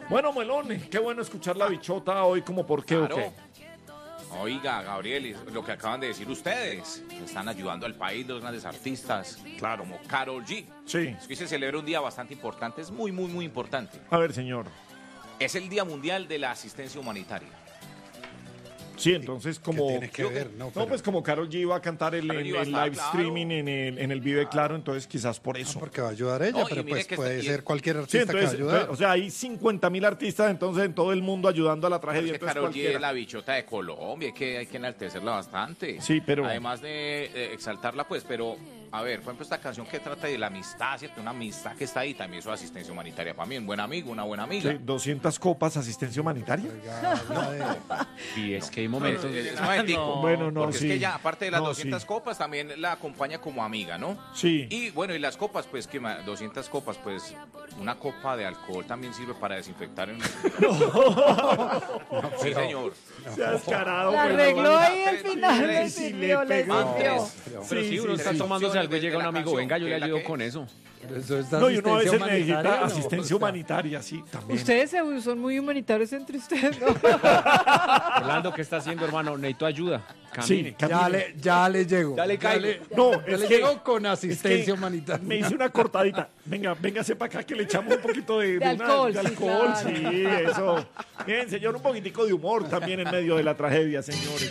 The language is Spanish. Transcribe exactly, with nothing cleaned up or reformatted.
Bueno, Melón, qué bueno escuchar la bichota hoy, como por qué Claro. o qué. Oiga, Gabriel, y lo que acaban de decir ustedes, están ayudando al país los grandes artistas, Claro. como Karol G. Sí. Es que hoy se celebra un día bastante importante, es muy, muy, muy importante. A ver, señor. Es el Día Mundial de la Asistencia Humanitaria. Sí, entonces como... ¿Qué tiene que ver? No, No, pero- pues como Karol G iba a cantar el, Karol el- G iba a el estar, live claro. streaming en el, en el Vive Claro, entonces quizás por eso. porque va a ayudar ella, No, y pero mire pues que puede está- y- ser cualquier Sí, artista que va a entonces, ayudar. o sea, hay cincuenta mil artistas entonces en todo el mundo ayudando a la Es tragedia. que Entonces Karol G cualquiera. es la bichota de Colombia, hay que, hay que enaltecerla bastante. Sí, pero- Además de eh, exaltarla, pues, pero, a ver, por ejemplo, esta canción que trata de la amistad, ¿cierto? Una amistad que está ahí, también eso es asistencia humanitaria para mí, un buen amigo, una buena amiga. Sí, doscientas copas, asistencia humanitaria. Oiga, habla de- Y es que hay momentos... Eh, es un momentico, Bueno, no, porque sí. es que ya, aparte de las No, doscientas sí. copas, también la acompaña como amiga, ¿no? Sí. Y bueno, y las copas, pues, que ma- doscientas copas, pues, una copa de alcohol también sirve para desinfectar en Sí, señor. Se ha descarado. La pero- arregló ahí al Sí, final, le sí, sirvió, le le pegó. sirvió. Pero sí, uno sí, está sí. tomándose algo y llega un De la amigo, canción, venga, yo ¿qué le es la ayudo que con es? eso. Pero eso es de No, y uno a veces asistencia necesita humanitaria, ¿no? asistencia O sea, humanitaria, sí, también. Ustedes se- son muy humanitarios entre ustedes, ¿no? Orlando, ¿qué está haciendo, hermano? Necesito ayuda. Sí, Camine. Ya camine. le, ya le llego. Ya le caigo. No, ya es le que- llego con es asistencia que humanitaria. Me hice una cortadita. Venga, véngase para acá que le echamos un poquito de, De una- alcohol, de sí, alcohol, claro. sí, eso. Bien, señor, un poquitico de humor también en medio de la tragedia, señores.